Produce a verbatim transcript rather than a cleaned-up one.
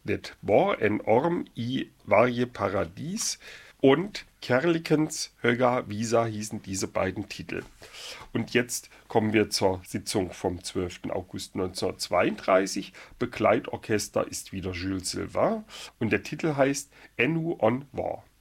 Det var en orm i varje paradis und Kerlikens Höga Visa hießen diese beiden Titel. Und jetzt kommen wir zur Sitzung vom zwölften August neunzehnhundertzweiunddreißig. Begleitorchester ist wieder Jules Sylvain und der Titel heißt Ennu on Var.